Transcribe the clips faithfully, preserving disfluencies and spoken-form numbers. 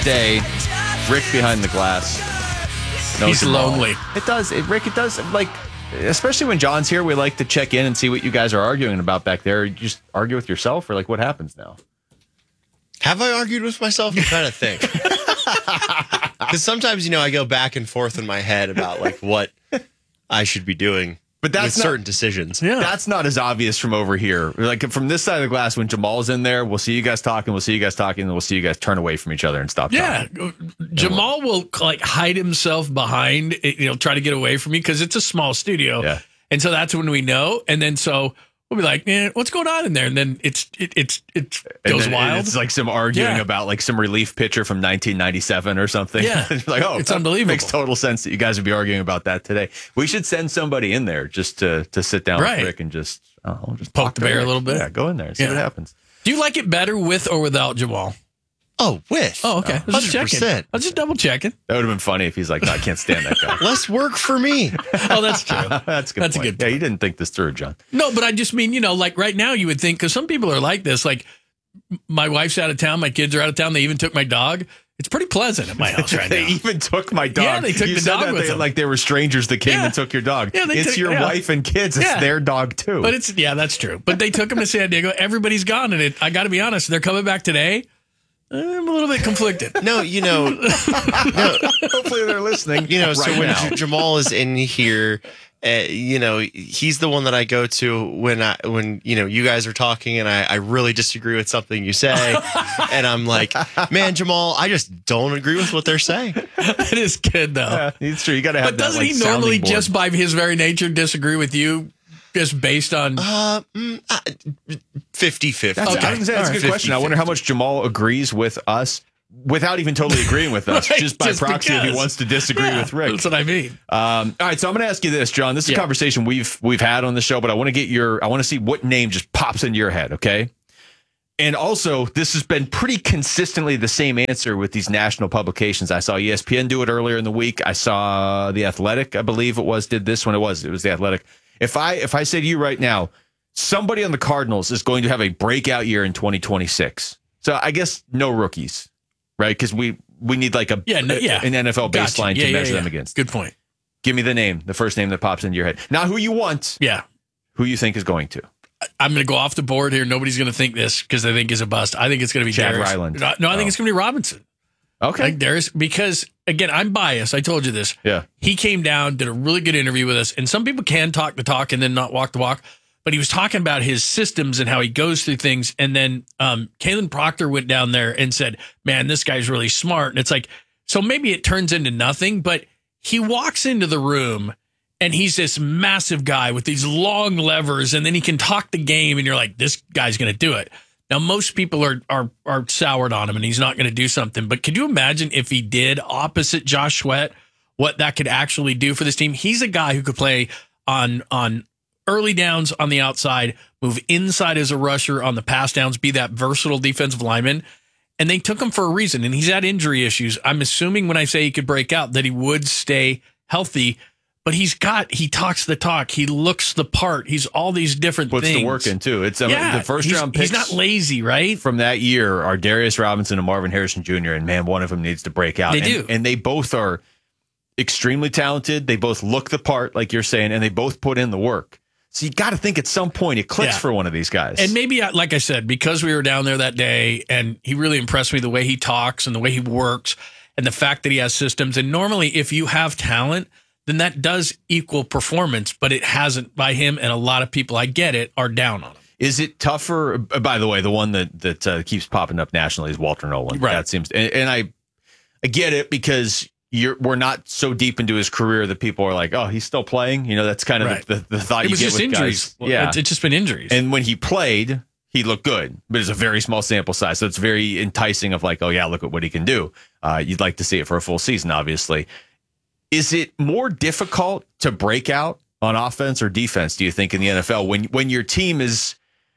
Day, Rick behind the glass. No He's Jamal. lonely. It does. It, Rick, it does. Like, especially when John's here, we like to check in and see what you guys are arguing about back there. You just argue with yourself, or like what happens now? Have I argued with myself? I'm trying to think. Because sometimes, you know, I go back and forth in my head about like what I should be doing. But that's with not, certain decisions. Yeah. That's not as obvious from over here. Like from this side of the glass, when Jamal's in there, we'll see you guys talking, we'll see you guys talking, and we'll see you guys turn away from each other and stop Yeah, talking. Jamal will like hide himself behind, you know, try to get away from me because it's a small studio. Yeah. And so that's when we know. And then so we'll be like, man, what's going on in there? And then it's it it's it And goes then wild. It's like some arguing Yeah. about like some relief pitcher from nineteen ninety-seven or something. Yeah. It's like, oh, It's that unbelievable. Makes total sense that you guys would be arguing about that today. We should send somebody in there just to to sit down Right. with Rick and just oh, just Poke talk the to bear a Rick. little bit. Yeah, go in there, see Yeah. what happens. Do you like it better with or without Jamal? Oh, with. Oh, okay. I was just checking. one hundred percent. I was just double checking. That would have been funny if he's like, no, I can't stand that guy. Less work for me. Oh, that's true. That's a good. That's a point. good Yeah, you didn't think this through, John. No, but I just mean, you know, like right now you would think, because some people are like this, like my wife's out of town, my kids are out of town, they even took my dog. It's pretty pleasant at my house right They now. even took my dog. Yeah, they took you the said dog that with they, them. like they were strangers that came Yeah. and took your dog. Yeah, they it's took- your yeah. wife and kids. It's Yeah. their dog too. But it's, yeah, that's true. But they took him to San Diego. Everybody's gone. And it, I got to be honest, they're coming back today. I'm a little bit conflicted. No, you know, no, Hopefully they're listening. you know. so right when now. J- Jamal is in here, uh, you know, he's the one that I go to when I when you know you guys are talking and I, I really disagree with something you say, and I'm like, man, Jamal, I just don't agree with what they're saying. That is good, though. Yeah, it's true. You got to have But that, doesn't like, he normally, sounding board. just by his very nature, disagree with you just based on. Uh, mm, uh, fifty-fifty. That's, Okay. I was gonna say, that's a good All right. question. I wonder how much Jamal agrees with us without even totally agreeing with us, Right, just by just proxy if he because. wants to disagree Yeah, with Rick. That's what I mean. Um, all right, so I'm going to ask you this, John. This is Yeah. a conversation we've we've had on the show, but I want to get your I want to see what name just pops into your head, okay? And also, this has been pretty consistently the same answer with these national publications. I saw E S P N do it earlier in the week. I saw The Athletic, I believe it was, did this one. It was. It was The Athletic. If I if I say to you right now, somebody on the Cardinals is going to have a breakout year in twenty twenty-six. So I guess no rookies, right? Because we, we need like a, Yeah, no, yeah. an N F L Gotcha. baseline Yeah, to yeah, measure yeah. them against. Good point. Give me the name, the first name that pops into your head. Not who you want, Yeah. who you think is going to. I'm going to go off the board here. Nobody's going to think this because they think he's a bust. I think it's going to be Chad Darius. Ryland. No, no, I think Oh. it's going to be Robinson. Okay. Like Darius, because again, I'm biased. I told you this. Yeah. He came down, did a really good interview with us, and some people can talk the talk and then not walk the walk. But he was talking about his systems and how he goes through things. And then um, Kalen Proctor went down there and said, "Man, this guy's really smart." And it's like, so maybe it turns into nothing, but he walks into the room and he's this massive guy with these long levers, and then he can talk the game, and you're like, this guy's going to do it. Now, most people are are are soured on him, and he's not going to do something. But could you imagine if he did opposite Josh Sweat, what that could actually do for this team? He's a guy who could play on on early downs on the outside, move inside as a rusher on the pass downs, be that versatile defensive lineman. And they took him for a reason, and he's had injury issues. I'm assuming when I say he could break out that he would stay healthy. But he's got, he talks the talk. He looks the part. He's all these different Puts things. the work in, too. It's um, Yeah, the first he's, round picks. he's not lazy, right? From that year are Darius Robinson and Marvin Harrison Junior And man, one of them needs to break out. They and, do. And they both are extremely talented. They both look the part, like you're saying, and they both put in the work. So you got to think at some point it clicks Yeah. for one of these guys. And maybe, I- like I said, because we were down there that day and he really impressed me the way he talks and the way he works and the fact that he has systems. And normally, if you have talent, then that does equal performance, but it hasn't by him. And a lot of people, I get it, are down on him. Is it tougher? By the way, the one that that uh, keeps popping up nationally is Walter Nolan. Right. That seems, and, and I, I get it because you're we're not so deep into his career that people are like, oh, he's still playing. You know, that's kind of Right. the, the, the thought It you was get just with injuries. guys. Yeah, It's, it's just been injuries. and when he played, he looked good, but it's a very small sample size, so it's very enticing. Of like, oh yeah, look at what he can do. Uh, you'd like to see it for a full season, obviously. Is it more difficult to break out on offense or defense, do you think, in the N F L when when your team is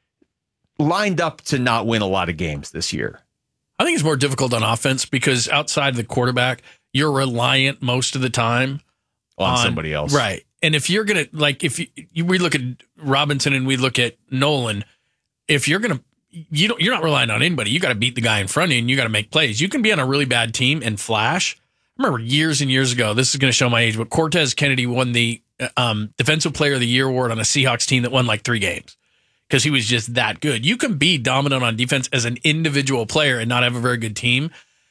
lined up to not win a lot of games this year? I think it's more difficult on offense because outside of the quarterback, you're reliant most of the time On, somebody else. Right. And if you're going to, like, if you, you, we look at Robinson and we look at Nolan, if you're going to, you don't, you're not relying on anybody. You got to beat the guy in front of you and you got to make plays. You can be on a really bad team and flash. I remember years and years ago, this is going to show my age, but Cortez Kennedy won the um, Defensive Player of the Year award on a Seahawks team that won like three games because he was just that good. You can be dominant on defense as an individual player and not have a very good team.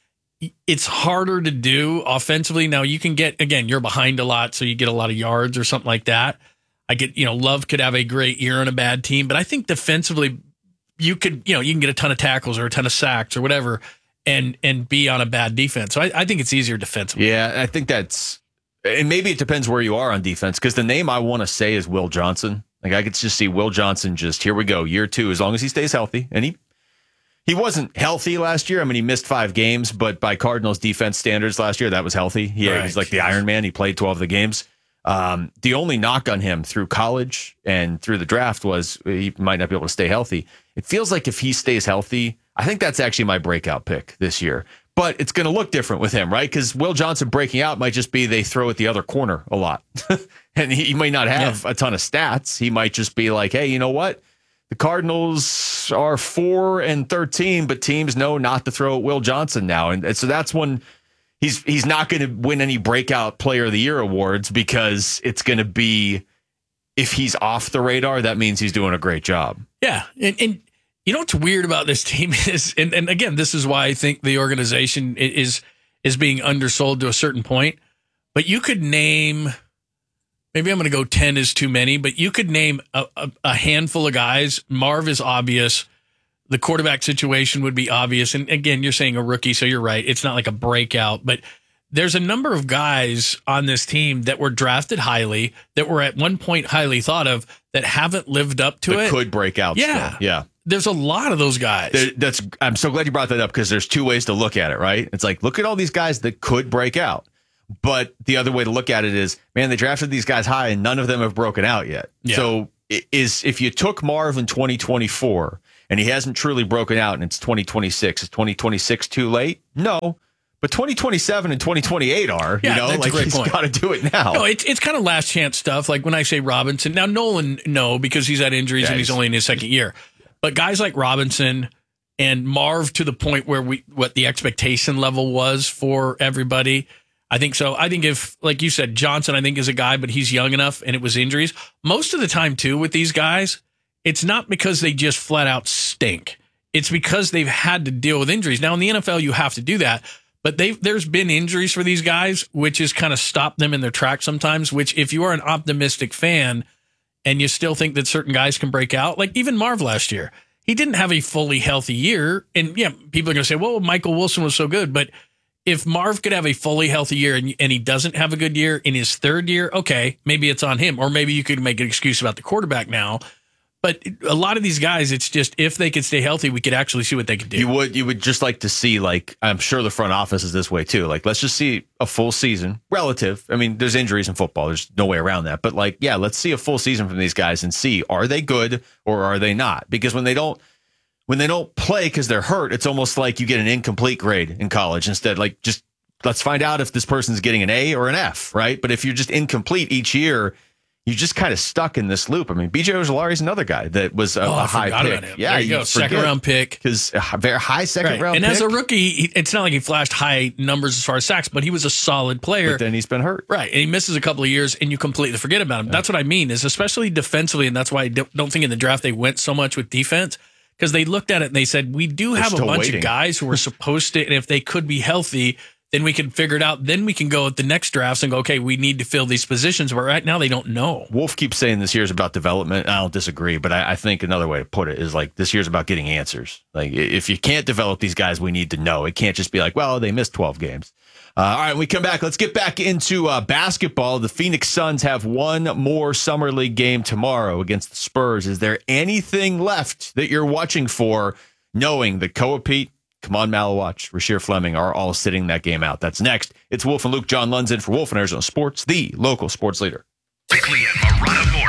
It's harder to do offensively. Now you can get, again, you're behind a lot, so you get a lot of yards or something like that. I get, you know, Love could have a great year on a bad team, but I think defensively you could, you know, you can get a ton of tackles or a ton of sacks or whatever and and be on a bad defense. So I, I think it's easier defensively. Yeah, I think that's, and maybe it depends where you are on defense, because the name I want to say is Will Johnson. Like I could just see Will Johnson just, here we go, year two, as long as he stays healthy. And he he wasn't healthy last year. I mean, he missed five games, but by Cardinals defense standards last year, that was healthy. He right. was like the Iron Man. He played twelve of the games. Um, the only knock on him through college and through the draft was he might not be able to stay healthy. It feels like if he stays healthy, I think that's actually my breakout pick this year. But it's going to look different with him, right? Because Will Johnson breaking out might just be they throw at the other corner a lot. And he, he might not have yeah. a ton of stats. He might just be like, hey, you know what? The Cardinals are four and thirteen, but teams know not to throw at Will Johnson now. And, and so that's when he's he's not going to win any breakout player of the year awards, because it's going to be, if he's off the radar, that means he's doing a great job. Yeah. And, and you know what's weird about this team is, and, and again, this is why I think the organization is is being undersold to a certain point. But you could name, maybe I'm going to go ten is too many, but you could name a, a, a handful of guys. Marv is obvious. The quarterback situation would be obvious. And again, you're saying a rookie, so you're right. It's not like a breakout, but there's a number of guys on this team that were drafted highly, that were at one point highly thought of, that haven't lived up to that it. Could break out. Yeah. Still. Yeah. There's a lot of those guys. There, that's. I'm so glad you brought that up, because there's two ways to look at it, right? It's like, look at all these guys that could break out. But the other way to look at it is, man, they drafted these guys high and none of them have broken out yet. Yeah. So is if you took Marv in twenty twenty-four and he hasn't truly broken out and it's twenty twenty-six, is twenty twenty-six too late? No. But twenty twenty-seven and twenty twenty-eight are, yeah, you know, that's like a great he's point. got to do it now. No, it's it's kind of last chance stuff. Like when I say Robinson, now Nolan, no, because he's had injuries yeah, and he's, he's only in his second year. But guys like Robinson and Marv, to the point where we what the expectation level was for everybody, I think so. I think if, like you said, Johnson, I think is a guy, but he's young enough and it was injuries. Most of the time, too, with these guys, it's not because they just flat out stink. It's because they've had to deal with injuries. Now, in the N F L, you have to do that. But they there's been injuries for these guys, which has kind of stopped them in their tracks sometimes, which if you are an optimistic fan and you still think that certain guys can break out, like even Marv last year, he didn't have a fully healthy year. And yeah, people are going to say, well, Michael Wilson was so good. But if Marv could have a fully healthy year and, and he doesn't have a good year in his third year, okay, maybe it's on him. Or maybe you could make an excuse about the quarterback now. But a lot of these guys, it's just if they could stay healthy, we could actually see what they could do. You would you would just like to see, like, I'm sure the front office is this way too. Like, let's just see a full season, relative. I mean, there's injuries in football. There's no way around that. But like, yeah, let's see a full season from these guys and see, are they good or are they not? Because when they don't when they don't play because they're hurt, it's almost like you get an incomplete grade in college instead. Like, just let's find out if this person's getting an A or an F, right? But if you're just incomplete each year, you're just kind of stuck in this loop. I mean, B J Ojulari is another guy that was a, oh, a high pick. Yeah, there you, you go. Second round pick. Because a very high second right. round and pick. And as a rookie, he, it's not like he flashed high numbers as far as sacks, but he was a solid player. But then he's been hurt. Right. And he misses a couple of years and you completely forget about him. Yeah. That's what I mean, is especially defensively. And that's why I don't think in the draft they went so much with defense, because they looked at it and they said, we do They're have a bunch waiting. of guys who are supposed to, and if they could be healthy, then we can figure it out. Then we can go at the next drafts and go, okay, we need to fill these positions. But right now they don't know. Wolf keeps saying this year's about development. I don't disagree, but I, I think another way to put it is like this year's about getting answers. Like if you can't develop these guys, we need to know. It can't just be like, well, they missed twelve games. Uh, all right, when we come back, let's get back into uh, basketball. The Phoenix Suns have one more Summer League game tomorrow against the Spurs. Is there anything left that you're watching for, knowing that Koa Pete, Kaman Malawach, Rasheer Fleming are all sitting that game out? That's next. It's Wolf and Luke. John Lund's in for Wolf and Arizona Sports, the local sports leader. Weekly at Marana Mornings.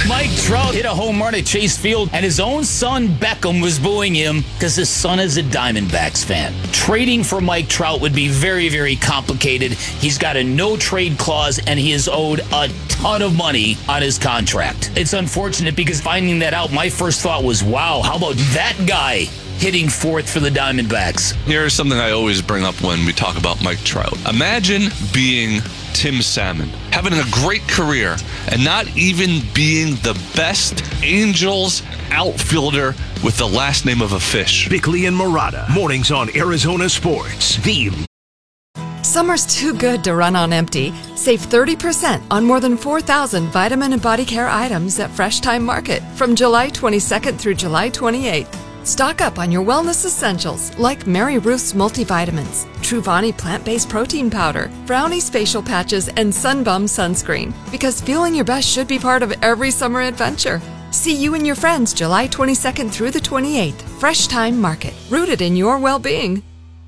Mike Trout hit a home run at Chase Field, and his own son Beckham was booing him because his son is a Diamondbacks fan. Trading for Mike Trout would be very, very complicated. He's got a no-trade clause, and he is owed a ton of money on his contract. It's unfortunate because finding that out, my first thought was, wow, how about that guy hitting fourth for the Diamondbacks? Here's something I always bring up when we talk about Mike Trout. Imagine being Tim Salmon, having a great career, and not even being the best Angels outfielder with the last name of a fish. Bickley and Murata, mornings on Arizona Sports. The Summer's too good to run on empty. Save thirty percent on more than four thousand vitamin and body care items at Fresh Time Market from July twenty-second through July twenty-eighth. Stock up on your wellness essentials like Mary Ruth's multivitamins, Truvani plant-based protein powder, Brownie's facial patches, and Sunbum sunscreen. Because feeling your best should be part of every summer adventure. See you and your friends July twenty-second through the twenty-eighth. Fresh Time Market, rooted in your well-being.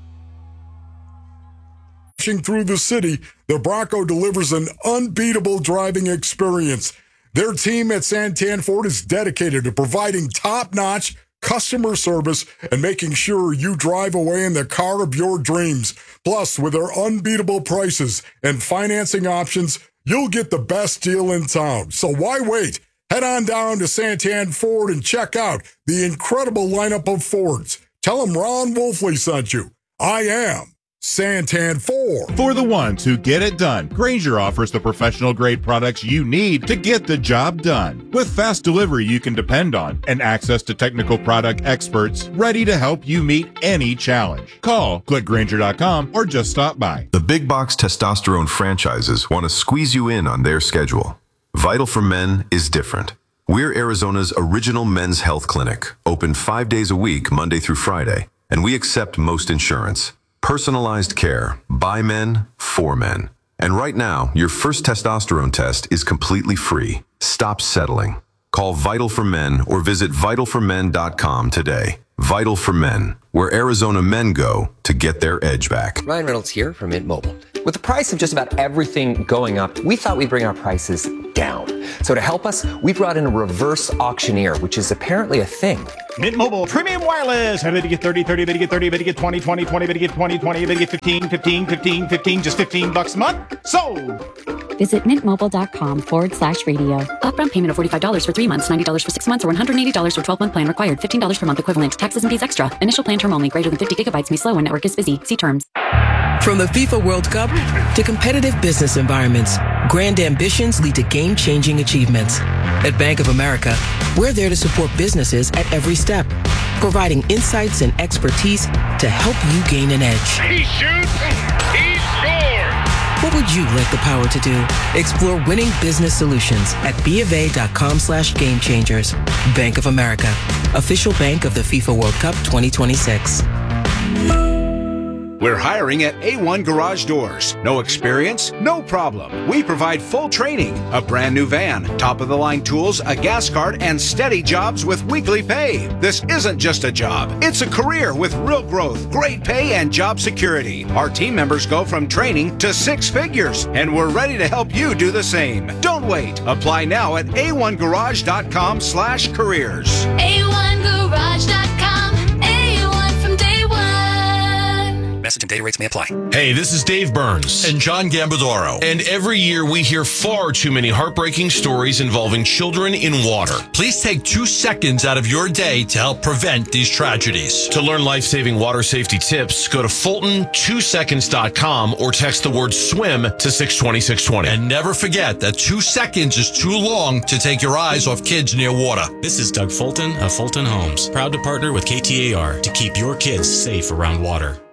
Through the city, the Bronco delivers an unbeatable driving experience. Their team at Santan Ford is dedicated to providing top-notch customer service and making sure you drive away in the car of your dreams. Plus, with their unbeatable prices and financing options, you'll get the best deal in town. So why wait? Head on down to Santan Ford and check out the incredible lineup of Fords. Tell them Ron Wolfley sent you. I am Santan Ford. For the ones who get it done, Grainger offers the professional-grade products you need to get the job done. With fast delivery you can depend on and access to technical product experts ready to help you meet any challenge. Call, click Grainger dot com, or just stop by. The big box testosterone franchises want to squeeze you in on their schedule. Vital for Men is different. We're Arizona's original men's health clinic, open five days a week, Monday through Friday, and we accept most insurance. Personalized care, by men, for men. And right now, your first testosterone test is completely free. Stop settling. Call Vital for Men or visit vital for men dot com today. Vital for Men, where Arizona men go to get their edge back. Ryan Reynolds here from Mint Mobile. With the price of just about everything going up, we thought we'd bring our prices down. So to help us, we brought in a reverse auctioneer, which is apparently a thing. Mint Mobile Premium Wireless. How to get thirty, thirty, to get thirty, to get twenty, twenty, twenty, to get twenty, twenty, to get fifteen, fifteen, fifteen, fifteen, just fifteen bucks a month. Sold. Visit mintmobile.com forward slash radio. Upfront payment of forty-five dollars for three months, ninety dollars for six months, or one hundred eighty dollars for twelve-month plan required. fifteen dollars per month equivalent. Taxes and fees extra. Initial plan term only. Greater than fifty gigabytes may slow when network is busy. See terms. From the FIFA World Cup to competitive business environments, grand ambitions lead to game-changing achievements. At Bank of America, we're there to support businesses at every step, providing insights and expertise to help you gain an edge. He shoots, he scores! What would you like the power to do? Explore winning business solutions at BofA.com slash game changers. Bank of America, official bank of the FIFA World Cup twenty twenty-six. We're hiring at A one Garage Doors. No experience? No problem. We provide full training, a brand new van, top-of-the-line tools, a gas card, and steady jobs with weekly pay. This isn't just a job. It's a career with real growth, great pay, and job security. Our team members go from training to six figures, and we're ready to help you do the same. Don't wait. Apply now at A one garage dot com slash careers. A one garage dot com. Message and data rates may apply. Hey, this is Dave Burns. And John Gambadoro. And every year we hear far too many heartbreaking stories involving children in water. Please take two seconds out of your day to help prevent these tragedies. To learn life-saving water safety tips, go to Fulton two seconds dot com or text the word SWIM to six twenty, six twenty. And never forget that two seconds is too long to take your eyes off kids near water. This is Doug Fulton of Fulton Homes, proud to partner with K T A R to keep your kids safe around water.